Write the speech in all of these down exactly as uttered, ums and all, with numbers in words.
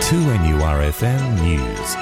two N U R F M News.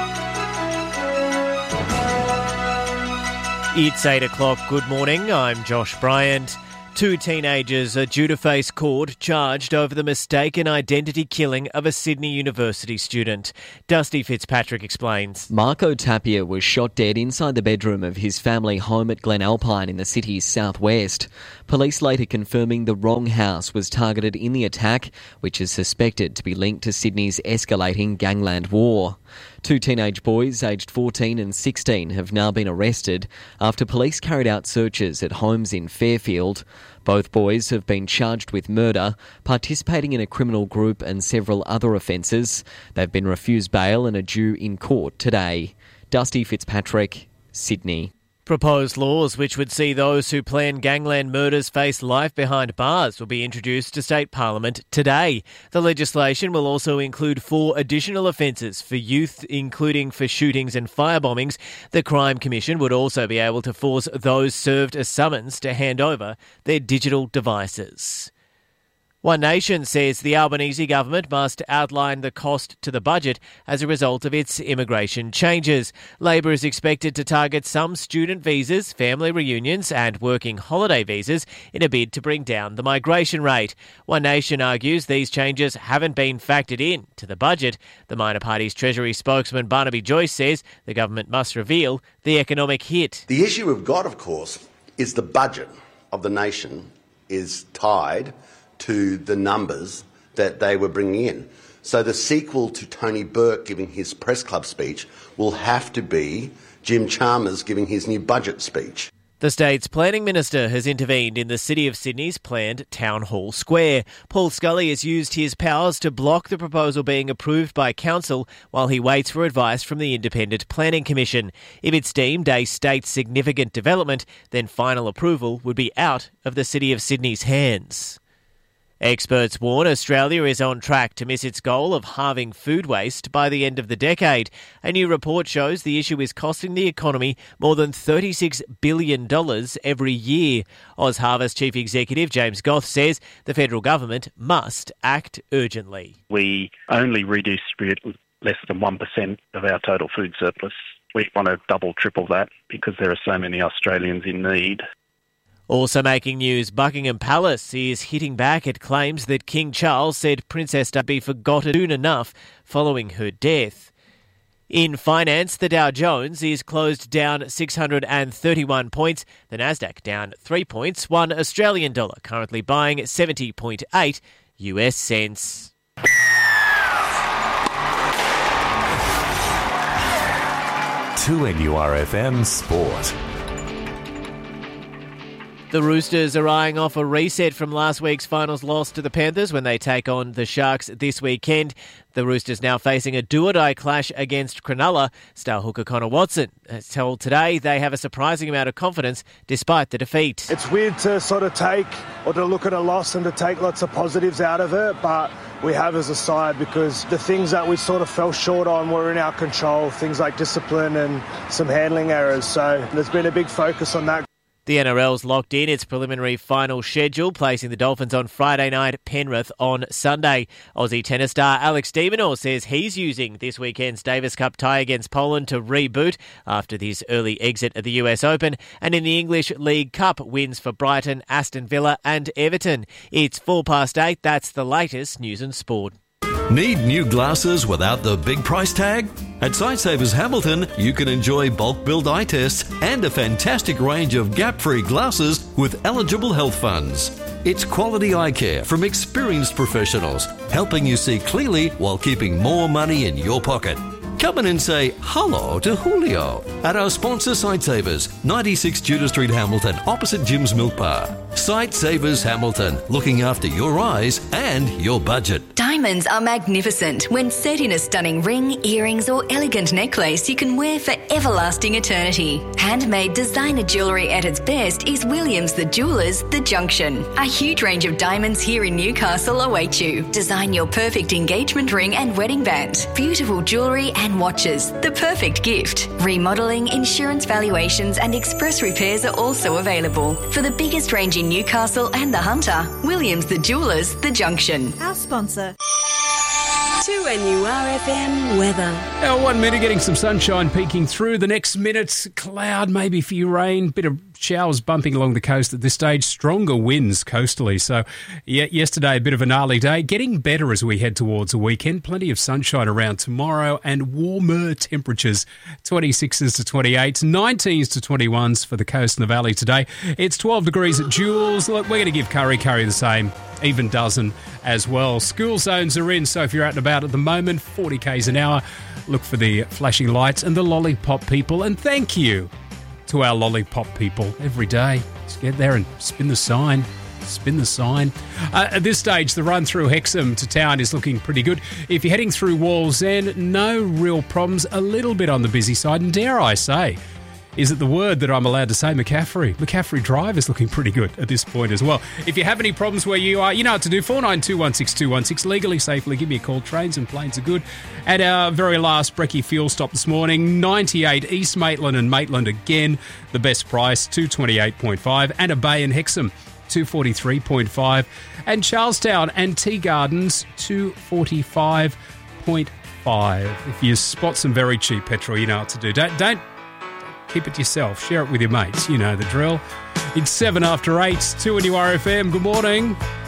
It's eight o'clock. Good morning. I'm Josh Bryant. Two teenagers are due to face court charged over the mistaken identity killing of a Sydney University student. Dusty Fitzpatrick explains. Marco Tapia was shot dead inside the bedroom of his family home at Glen Alpine in the city's southwest. Police later confirming the wrong house was targeted in the attack, which is suspected to be linked to Sydney's escalating gangland war. Two teenage boys aged fourteen and sixteen have now been arrested after police carried out searches at homes in Fairfield. Both boys have been charged with murder, participating in a criminal group and several other offences. They've been refused bail and are due in court today. Dusty Fitzpatrick, Sydney. Proposed laws which would see those who plan gangland murders face life behind bars will be introduced to State Parliament today. The legislation will also include four additional offences for youth, including for shootings and firebombings. The Crime Commission would also be able to force those served a summons to hand over their digital devices. One Nation says the Albanese government must outline the cost to the budget as a result of its immigration changes. Labor is expected to target some student visas, family reunions and working holiday visas in a bid to bring down the migration rate. One Nation argues these changes haven't been factored in to the budget. The minor party's Treasury spokesman Barnaby Joyce says the government must reveal the economic hit. The issue we've got, of course, is the budget of the nation is tied to the numbers that they were bringing in. So the sequel to Tony Burke giving his press club speech will have to be Jim Chalmers giving his new budget speech. The state's planning minister has intervened in the City of Sydney's planned Town Hall Square. Paul Scully has used his powers to block the proposal being approved by council while he waits for advice from the Independent Planning Commission. If it's deemed a state significant development, then final approval would be out of the City of Sydney's hands. Experts warn Australia is on track to miss its goal of halving food waste by the end of the decade. A new report shows the issue is costing the economy more than thirty-six billion dollars every year. OzHarvest Chief Executive James Goth says the federal government must act urgently. We only redistribute less than one percent of our total food surplus. We want to double, triple that because there are so many Australians in need. Also making news, Buckingham Palace is hitting back at claims that King Charles said Princess Diana would be forgotten soon enough following her death. In finance, the Dow Jones is closed down six hundred thirty-one points, the Nasdaq down three points, one Australian dollar currently buying seventy point eight U S cents. two N U R F M Sport. The Roosters are eyeing off a reset from last week's finals loss to the Panthers when they take on the Sharks this weekend. The Roosters now facing a do-or-die clash against Cronulla. Star hooker Connor Watson has told Today they have a surprising amount of confidence despite the defeat. It's weird to sort of take or to look at a loss and to take lots of positives out of it, but we have as a side because the things that we sort of fell short on were in our control, things like discipline and some handling errors. So there's been a big focus on that. The N R L's locked in its preliminary final schedule, placing the Dolphins on Friday night, Penrith on Sunday. Aussie tennis star Alex de Minaur says he's using this weekend's Davis Cup tie against Poland to reboot after his early exit at the U S Open. And in the English League Cup, wins for Brighton, Aston Villa and Everton. It's four past eight. That's the latest news and sport. Need new glasses without the big price tag? At Sightsavers Hamilton, you can enjoy bulk billed eye tests and a fantastic range of gap-free glasses with eligible health funds. It's quality eye care from experienced professionals, helping you see clearly while keeping more money in your pocket. Come in and say hello to Julio at our sponsor Sightsavers, ninety-six Tudor Street, Hamilton, opposite Jim's Milk Bar. Sightsavers Hamilton, looking after your eyes and your budget. Diamonds are magnificent when set in a stunning ring, earrings or elegant necklace you can wear for everlasting eternity. Handmade designer jewellery at its best is Williams the Jewellers The Junction. A huge range of diamonds here in Newcastle await you. Design your perfect engagement ring and wedding band. Beautiful jewellery and watches, the perfect gift. Remodelling, insurance valuations and express repairs are also available. For the biggest range in Newcastle and the Hunter, Williams the Jewellers The Junction. Our sponsor. two N U R F M weather. Now, one minute getting some sunshine peeking through. The next minute, cloud, maybe a few rain, bit of showers bumping along the coast at this stage. Stronger winds coastally. So, yeah, yesterday a bit of a gnarly day. Getting better as we head towards a weekend. Plenty of sunshine around tomorrow and warmer temperatures. twenty-sixes to twenty-eights, nineteens to twenty-ones for the coast and the valley today. It's twelve degrees at Jules. Look, we're going to give Curry Curry the same. Even dozen as well. School zones are in, so if you're out and about at the moment, forty kays an hour, look for the flashing lights and the lollipop people. And thank you to our lollipop people every day. Just get there and spin the sign. Spin the sign. Uh, at this stage, the run through Hexham to town is looking pretty good. If you're heading through Wallsend, no real problems. A little bit on the busy side, and dare I say, is it the word that I'm allowed to say, McCaffrey? McCaffrey Drive is looking pretty good at this point as well. If you have any problems where you are, you know what to do. four nine two one six two one six. Legally, safely, give me a call. Trains and planes are good. At our very last brekkie fuel stop this morning, ninety-eight East Maitland and Maitland again. The best price, two twenty-eight point five. And a Bay and Hexham, two forty-three point five. And Charlestown and Tea Gardens, two forty-five point five. If you spot some very cheap petrol, you know what to do. Don't... don't Keep it to yourself. Share it with your mates. You know the drill. It's seven after eight. two N U R F M. Good morning.